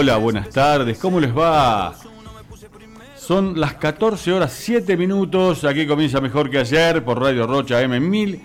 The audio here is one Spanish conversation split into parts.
hola, buenas tardes, ¿cómo les va? Son las 14 horas 7 minutos, aquí comienza Mejor que Ayer por Radio Rocha M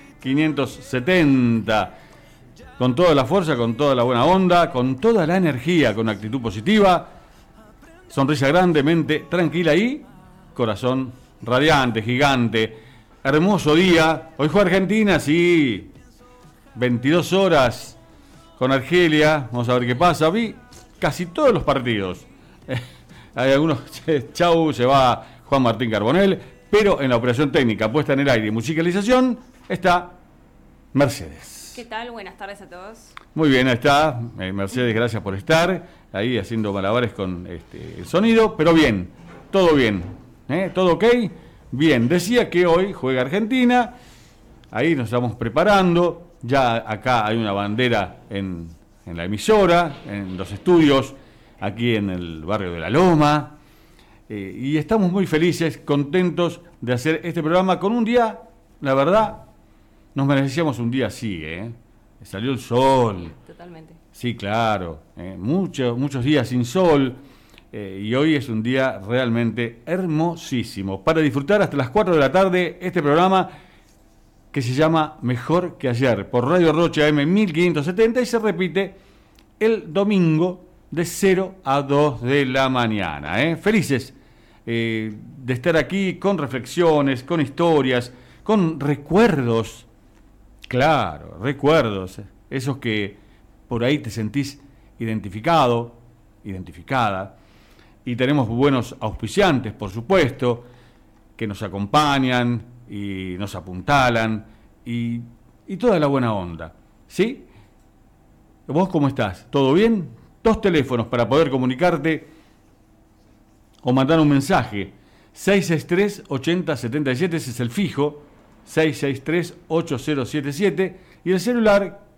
1570. Con toda la fuerza, con toda la buena onda, con toda la energía, con actitud positiva, sonrisa grande, mente tranquila y corazón radiante, gigante. Hermoso día, hoy juega Argentina, sí, 22 horas con Argelia, vamos a ver qué pasa. Vi casi todos los partidos. Hay algunos, chau, se va Juan Martín Carbonell, pero en la operación técnica, puesta en el aire y musicalización, está Mercedes. ¿Qué tal? Buenas tardes a todos. Muy bien, ahí está. Mercedes, gracias por estar ahí haciendo malabares con el sonido, pero bien, todo bien. ¿Todo ok? Bien, decía que hoy juega Argentina, ahí nos estamos preparando, ya acá hay una bandera en la emisora, en los estudios, aquí en el barrio de La Loma, y estamos muy felices, contentos de hacer este programa con un día, la verdad, nos merecíamos un día así, salió el sol. Totalmente. Sí, claro, muchos días sin sol, y hoy es un día realmente hermosísimo para disfrutar hasta las 4 de la tarde este programa que se llama Mejor que Ayer por Radio Rocha M 1570 y se repite el domingo de 0 a 2 de la mañana. Felices de estar aquí con reflexiones, con historias, con recuerdos. Claro, recuerdos, esos que por ahí te sentís identificado, identificada, y tenemos buenos auspiciantes, por supuesto, que nos acompañan y nos apuntalan, y toda la buena onda, ¿sí? ¿Vos cómo estás? ¿Todo bien? 2 teléfonos para poder comunicarte o mandar un mensaje, 663-8077, ese es el fijo, 663-8077, y el celular